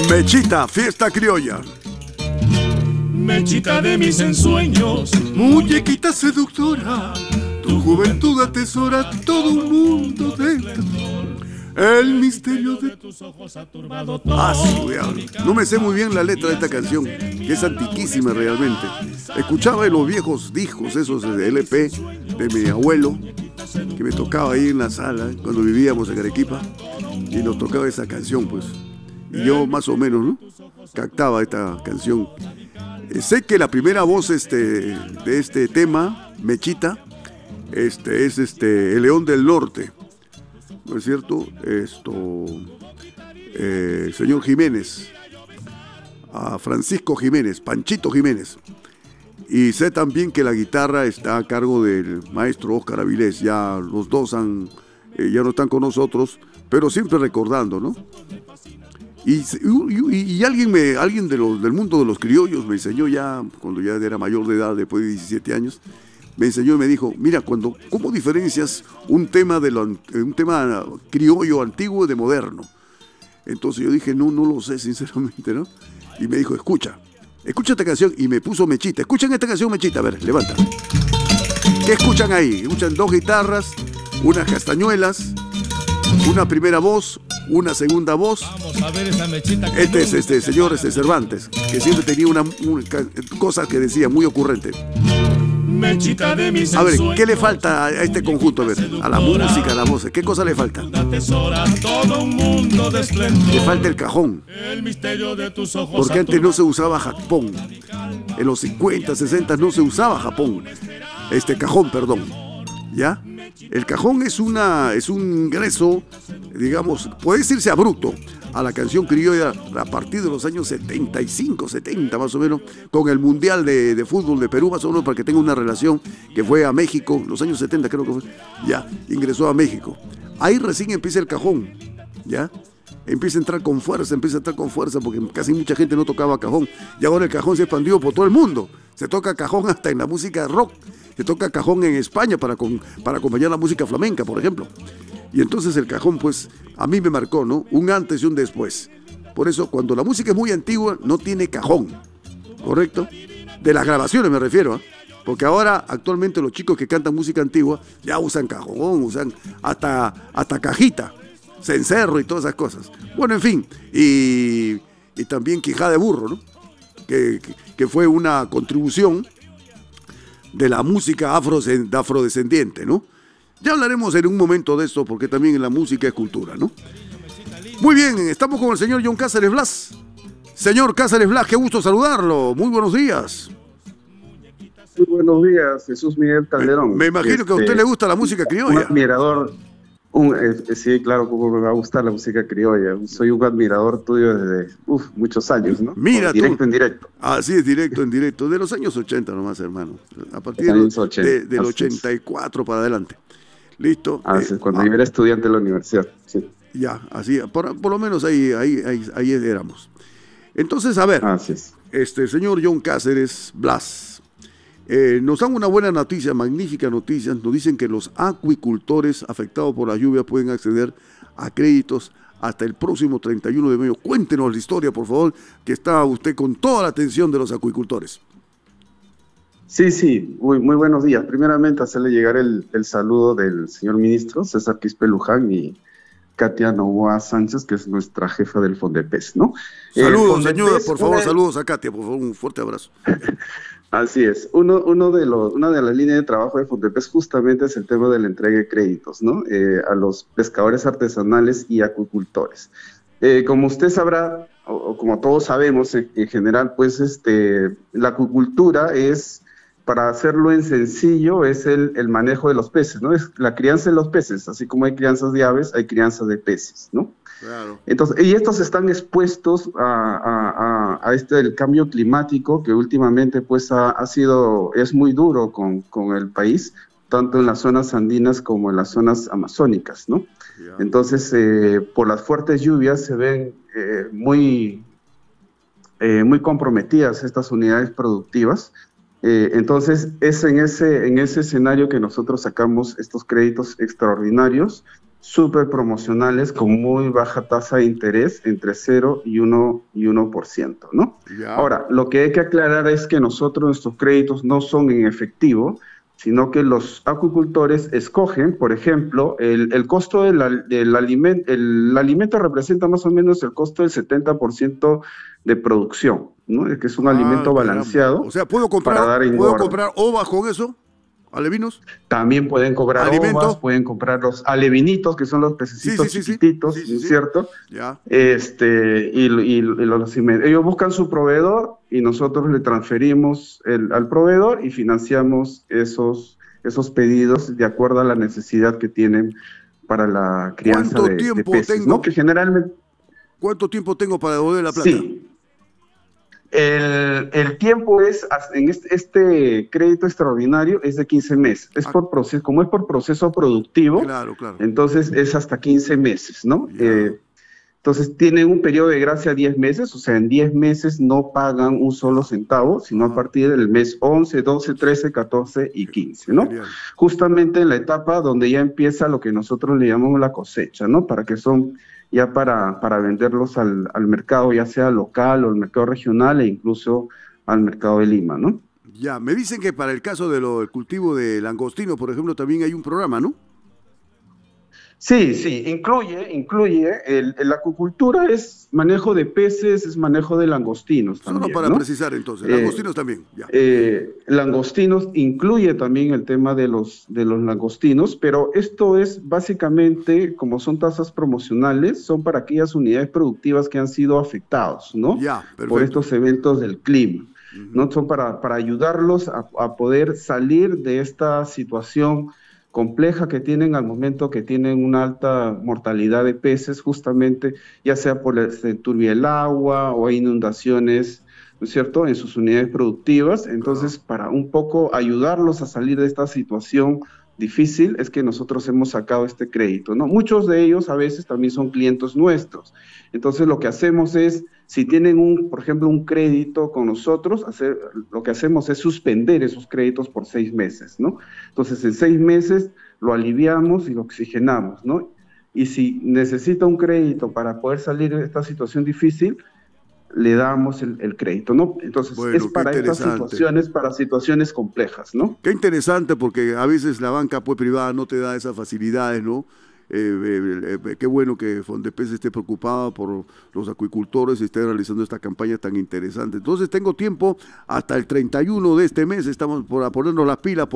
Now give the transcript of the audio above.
Mechita, fiesta criolla. Mechita de mis ensueños, muñequita seductora, tu juventud atesora todo un mundo de el misterio de tus ojos ha turbado todo. Ah, sí, no me sé muy bien la letra de esta canción, que es antiquísima realmente. Escuchaba en los viejos discos, esos de LP de mi abuelo, que me tocaba ahí en la sala cuando vivíamos en Arequipa, y nos tocaba esa canción, pues. Y yo más o menos, ¿no?, captaba esta canción. Sé que la primera voz de este tema, Mechita, es el León del Norte, ¿no es cierto? Señor Jiménez, a Francisco Jiménez, Panchito Jiménez. Y sé también que la guitarra está a cargo del maestro Óscar Avilés. Ya los dos ya no están con nosotros, pero siempre recordando, ¿no? Y alguien del mundo de los criollos me enseñó ya, cuando ya era mayor de edad, después de 17 años, me enseñó y me dijo, mira, ¿cómo diferencias un tema criollo antiguo de moderno? Entonces yo dije, no lo sé sinceramente, ¿no? Y me dijo, escucha esta canción, y me puso Mechita. Escuchan esta canción, Mechita, a ver, levanta. ¿Qué escuchan ahí? Escuchan dos guitarras, unas castañuelas, una primera voz, una segunda voz. Vamos a ver esa Mechita. Este es señor Cervantes, que siempre tenía una cosa que decía muy ocurrente. Mechita de mis a ver, ¿qué le falta a este conjunto? A ver, a la música, a la voz, ¿qué cosa le falta? Todo un mundo de esplendor. Le falta el cajón. El misterio de tus ojos. Porque antes no se usaba Japón. En los 50, 60 no se usaba Japón. Cajón, perdón. ¿Ya? El cajón es un ingreso, digamos, puede decirse abrupto a la canción criolla a partir de los años 75, 70 más o menos, con el Mundial de Fútbol de Perú, más o menos, para que tenga una relación, que fue a México, los años 70 creo que fue, ya, ingresó a México. Ahí recién empieza el cajón, ¿ya? Empieza a entrar con fuerza, porque casi mucha gente no tocaba cajón, y ahora el cajón se expandió por todo el mundo. Se toca cajón hasta en la música rock, se toca cajón en España para acompañar la música flamenca, por ejemplo. Y entonces el cajón, pues, a mí me marcó, ¿no?, un antes y un después. Por eso, cuando la música es muy antigua, no tiene cajón, ¿correcto? De las grabaciones me refiero, ¿eh? Porque ahora, actualmente, los chicos que cantan música antigua ya usan cajón, usan hasta cajita, cencerro y todas esas cosas. Bueno, en fin, y también quijada de burro, ¿no?, que fue una contribución de la música afrodescendiente, ¿no? Ya hablaremos en un momento de esto, porque también la música es cultura, ¿no? Muy bien, estamos con el señor John Cáceres Blas. Señor Cáceres Blas, qué gusto saludarlo. Muy buenos días. Muy buenos días, Jesús Miguel Calderón. Me imagino que a usted le gusta la música criolla. Un admirador. Sí, claro, como me va a gustar la música criolla. Soy un admirador tuyo desde muchos años, ¿no? Mira, directo en directo. Así es, directo en directo. De los años 80 nomás, hermano. A partir del 84 para adelante. Listo. Cuando yo era estudiante de la universidad. Sí. Ya, así, por lo menos ahí éramos. Entonces, a ver, señor John Cáceres Blas, nos dan una buena noticia, magnífica noticia. Nos dicen que los acuicultores afectados por la lluvia pueden acceder a créditos hasta el próximo 31 de mayo. Cuéntenos la historia, por favor, que está usted con toda la atención de los acuicultores. Sí, muy buenos días. Primeramente, hacerle llegar el saludo del señor ministro César Quispe Luján y Katia Novoa Sánchez, que es nuestra jefa del Fondepes, ¿no? Saludos, señora, por favor, saludos a Katia, por favor, un fuerte abrazo. Así es. Una de las líneas de trabajo de Fondepes justamente es el tema de la entrega de créditos, ¿no? A los pescadores artesanales y acuicultores. Como usted sabrá, o como todos sabemos en general, pues la acuicultura es, para hacerlo en sencillo, es el manejo de los peces, ¿no? Es la crianza de los peces, así como hay crianzas de aves, hay crianza de peces, ¿no? Claro. Entonces, y estos están expuestos a el cambio climático que últimamente pues es muy duro con el país, tanto en las zonas andinas como en las zonas amazónicas, ¿no? Yeah. Entonces, por las fuertes lluvias se ven muy comprometidas estas unidades productivas. Entonces, es en ese escenario que nosotros sacamos estos créditos extraordinarios súper promocionales con muy baja tasa de interés, entre 0 y 1%, ¿no? Ya. Ahora, lo que hay que aclarar es que nuestros créditos no son en efectivo, sino que los acuicultores escogen, por ejemplo, el costo del alimento. El alimento representa más o menos el costo del 70% de producción, ¿no? Es que es un alimento Caramba. balanceado. O sea, ¿puedo comprar ovas con eso? ¿Alevinos? También pueden cobrar ¿Alimento? ovas, pueden comprar los alevinitos, que son los pececitos chiquititos, ¿no es cierto? Ya. Ellos buscan su proveedor y nosotros le transferimos al proveedor y financiamos esos pedidos de acuerdo a la necesidad que tienen para la crianza de peces, ¿no? Que generalmente... ¿Cuánto tiempo tengo para devolver la plata? Sí. El tiempo es, en este crédito extraordinario es de 15 meses. Es por proceso, como es por proceso productivo, claro. Entonces es hasta 15 meses, ¿no? Entonces tienen un periodo de gracia 10 meses, o sea, en 10 meses no pagan un solo centavo, sino a partir del mes 11, 12, 13, 14 y 15, ¿no? Genial. Justamente en la etapa donde ya empieza lo que nosotros le llamamos la cosecha, ¿no? Para que son ya para venderlos al mercado, ya sea local o al mercado regional e incluso al mercado de Lima, ¿no? Ya, me dicen que para el caso del cultivo de langostino, por ejemplo, también hay un programa, ¿no? Sí, incluye la acuicultura es manejo de peces, es manejo de langostinos también, Solo para ¿no? precisar entonces, langostinos también, ya. Langostinos incluye también el tema de los langostinos, pero esto es básicamente, como son tasas promocionales, son para aquellas unidades productivas que han sido afectados, ¿no? Ya, perfecto. Por estos eventos del clima, ¿no? Son para ayudarlos a poder salir de esta situación compleja que tienen al momento que tienen una alta mortalidad de peces, justamente ya sea por se enturbia el agua o hay inundaciones, ¿no es cierto?, en sus unidades productivas. Entonces, para un poco ayudarlos a salir de esta situación difícil, es que nosotros hemos sacado este crédito, ¿no? Muchos de ellos a veces también son clientes nuestros. Entonces, lo que hacemos es, si tienen por ejemplo, un crédito con nosotros, lo que hacemos es suspender esos créditos por 6 meses, ¿no? Entonces, en 6 meses lo aliviamos y lo oxigenamos, ¿no? Y si necesita un crédito para poder salir de esta situación difícil, le damos el crédito, ¿no? Entonces, bueno, es para estas situaciones, para situaciones complejas, ¿no? Qué interesante, porque a veces la banca privada no te da esas facilidades, ¿no? Qué bueno que Fondepes esté preocupado por los acuicultores y esté realizando esta campaña tan interesante. Entonces tengo tiempo hasta el 31 de este mes, estamos por ponernos las pilas.